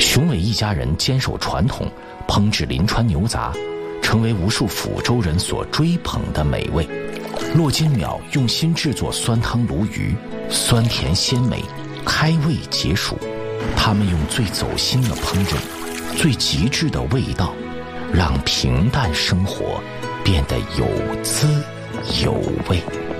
熊伟一家人坚守传统，烹制临川牛杂，成为无数抚州人所追捧的美味。骆金淼用心制作酸汤鲈鱼，酸甜鲜美，开胃解暑。他们用最走心的烹饪，最极致的味道，让平淡生活变得有滋有味。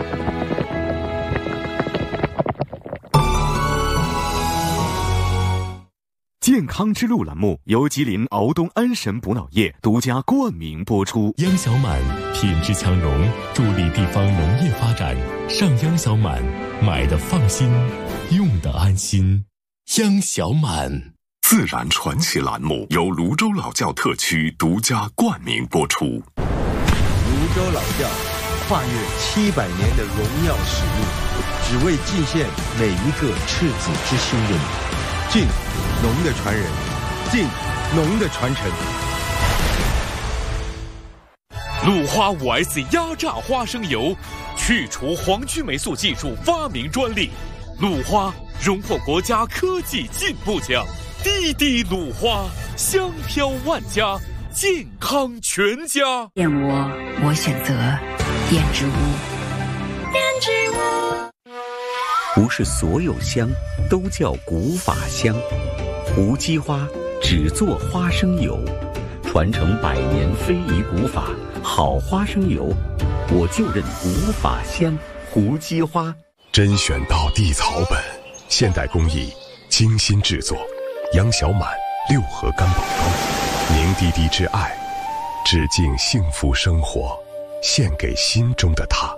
健康之路栏目由吉林敖东安神补脑液独家冠名播出。 央小满品质强农，助力地方农业发展。上央小满，买的放心，用的安心。央小满自然传奇栏目由泸州老窖特区独家冠名播出。 泸州老窖跨越700年的荣耀使命，只为祭献每一个赤子之心的你。敬农的传人，敬农的传承。 鲁花5S 压榨花生油，去除黄曲霉素技术发明专利。鲁花荣获国家科技进步奖，滴滴鲁花，香飘万家，健康全家。 燕窝，我选择燕之屋。燕之屋。 不是所有香都叫古法香，胡姬花只做花生油，传承100年非遗古法，好花生油，我就认古法香。胡姬花甄选到地草本，现代工艺，精心制作。杨小满6合干宝膏，凝滴滴之爱，致敬幸福生活，献给心中的他。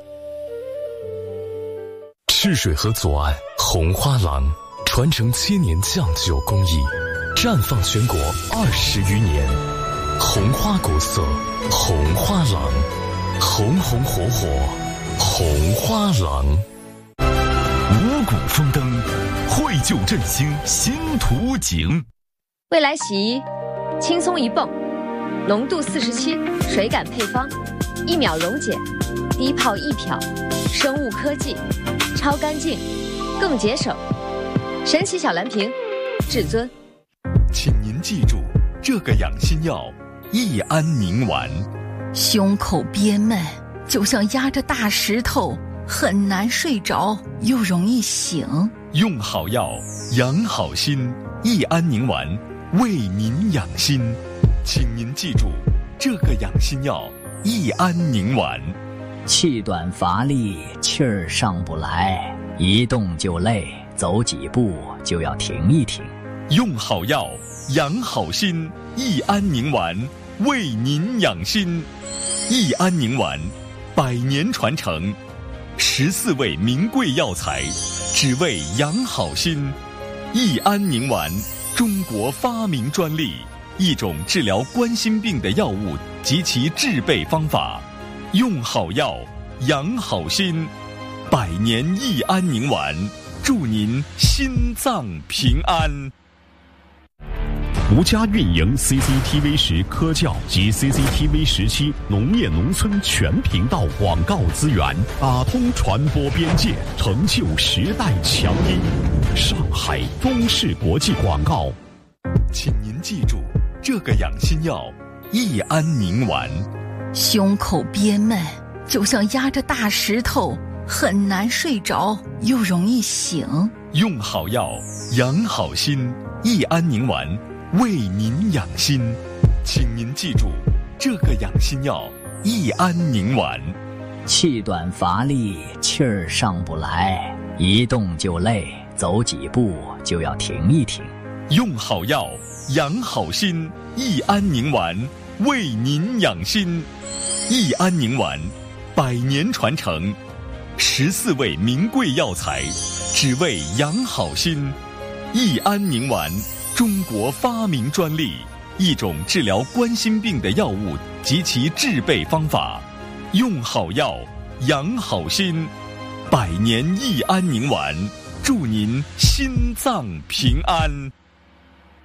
赤水河左岸红花廊，传承7年酱酒工艺，绽放全国20余年。红花国色，红花廊，红红火火，红花廊。 五谷丰登，绘就振兴新图景。 未来洗衣，轻松一泵，浓度47，水感配方，1秒溶解，低泡1漂，生物科技，超干净，更节省。神奇小蓝瓶，至尊。 请您记住这个养心药：益安宁丸。 胸口憋闷，就像压着大石头，很难睡着，又容易醒。 用好药，养好心。益安宁丸，为您养心。请您记住这个养心药：益安宁丸。 气短乏力，气儿上不来，一动就累，走几步就要停一停。 用好药，养好心。益安宁丸，为您养心。益安宁丸，100年传承，14味名贵药材，只为养好心。益安宁丸，中国发明专利，一种治疗冠心病的药物及其制备方法。用好药，养好心，100年益安宁丸，祝您心脏平安。 独家运营 CCTV10科教及 CCTV17农业农村全频道广告资源，打通传播边界，成就时代强音。上海中视国际广告。 请您记住这个养心药：益安宁丸。 胸口憋闷，就像压着大石头，很难睡着，又容易醒。 用好药，养好心。益安宁丸，为您养心。请您记住这个养心药：益安宁丸。 气短乏力，气儿上不来，一动就累，走几步就要停一停。 用好药，养好心。益安宁丸，为您养心。益安宁丸，100年传承，14味名贵药材，只为养好心。益安宁丸，中国发明专利，一种治疗冠心病的药物及其制备方法。用好药，养好心，100年益安宁丸，祝您心脏平安。